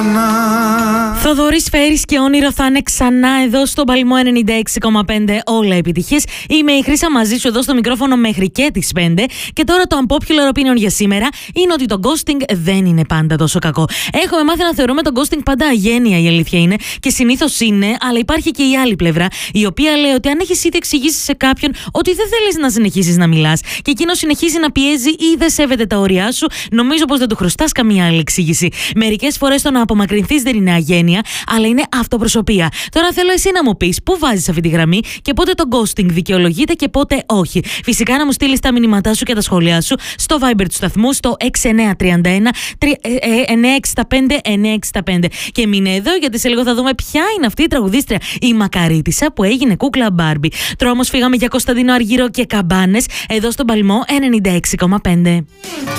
Θοδωρής Φέρης και όνειρο θα είναι ξανά εδώ στο Παλμό 96,5. Όλα επιτυχίες. Είμαι η Χρύσα μαζί σου εδώ στο μικρόφωνο μέχρι και τις 5. Και τώρα το unpopular opinion για σήμερα είναι ότι το ghosting δεν είναι πάντα τόσο κακό. Έχουμε μάθει να θεωρούμε το ghosting πάντα αγένεια, η αλήθεια είναι. Και συνήθως είναι, αλλά υπάρχει και η άλλη πλευρά, η οποία λέει ότι αν έχεις ήδη εξηγήσει σε κάποιον ότι δεν θέλεις να συνεχίσεις να μιλάς και εκείνος συνεχίζει να πιέζει ή δεν σέβεται τα όρια σου, νομίζω πως δεν του χρωστάς καμία άλλη εξήγηση. Μερικές φορές το να απομακρυνθείς δεν είναι αγένεια, αλλά είναι αυτοπροσωπία. Τώρα θέλω εσύ να μου πεις πού βάζεις αυτή τη γραμμή και πότε το ghosting δικαιολογείται και πότε όχι. Φυσικά να μου στείλεις τα μηνύματά σου και τα σχόλιά σου στο Viber του σταθμού στο 6931 965 965. Και μείνε εδώ, γιατί σε λίγο θα δούμε ποια είναι αυτή η τραγουδίστρια, η Μακαρίτισσα που έγινε κούκλα Μπάρμπι. Τώρα όμως φύγαμε για Κωνσταντίνο Αργύρο και Καμπάνες εδώ στον Παλμό 96,5.